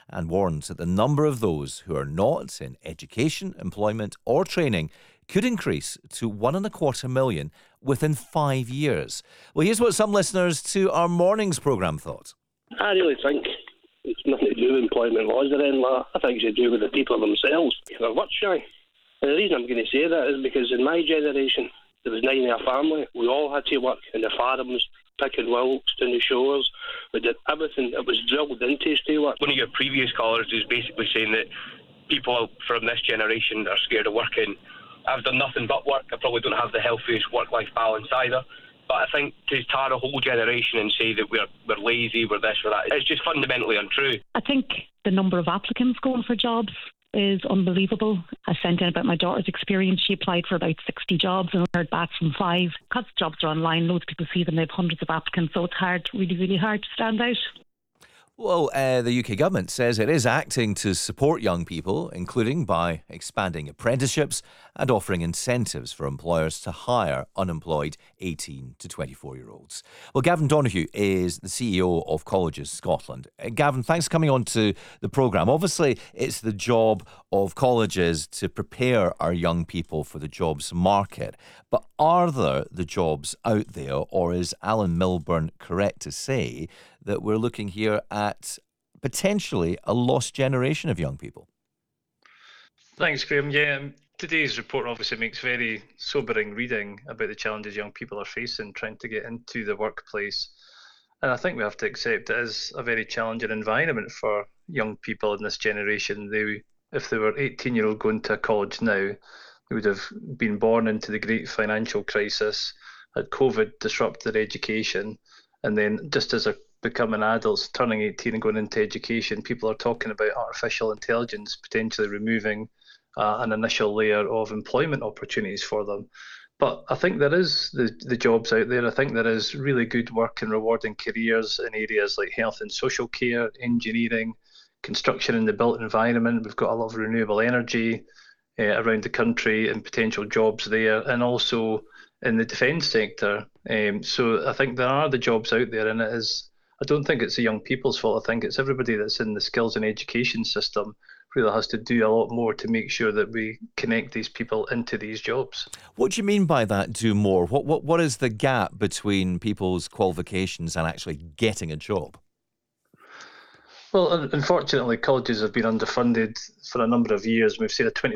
and warns that the number of those who are not in education, employment or training could increase to 1.25 million within 5 years. Well, here's what some listeners to our morning's programme thought. I really think it's nothing to do with employment laws or anything like that. I think it's to do with the people themselves. They're work shy. And the reason I'm going to say that is because in my generation, there was 9 in our family. We all had to work in the farms, picking wilks, down the shores. We did everything. It was drilled into us to work. One of your previous callers is basically saying that people from this generation are scared of working. I've done nothing but work. I probably don't have the healthiest work-life balance either. But I think to tar a whole generation and say that we're lazy, we're this, we're that, it's just fundamentally untrue. I think the number of applicants going for jobs is unbelievable. I sent in about my daughter's experience. She applied for about 60 jobs and heard back from 5. Because jobs are online, loads of people see them, they have hundreds of applicants, so it's hard, really, really hard to stand out. Well, the UK government says it is acting to support young people, including by expanding apprenticeships and offering incentives for employers to hire unemployed 18 to 24-year-olds. Well, Gavin Donoghue is the CEO of Colleges Scotland. Gavin, thanks for coming on to the programme. Obviously, it's the job of colleges to prepare our young people for the jobs market. But are there the jobs out there, or is Alan Milburn correct to say that we're looking here at potentially a lost generation of young people? Thanks, Graham. Yeah, today's report obviously makes very sobering reading about the challenges young people are facing trying to get into the workplace. And I think we have to accept it is a very challenging environment for young people in this generation. If they were 18-year-old going to college now, they would have been born into the great financial crisis, had COVID disrupt their education, and then just as they're becoming adults, turning 18 and going into education, people are talking about artificial intelligence potentially removing an initial layer of employment opportunities for them. But I think there is the jobs out there. I think there is really good work and rewarding careers in areas like health and social care, engineering, construction in the built environment. We've got a lot of renewable energy around the country and potential jobs there, and also in the defence sector. So I think there are the jobs out there, and I don't think it's the young people's fault. I think it's everybody that's in the skills and education system really has to do a lot more to make sure that we connect these people into these jobs. What do you mean by that, do more? What is the gap between people's qualifications and actually getting a job? Well, unfortunately, colleges have been underfunded for a number of years. We've seen a 20%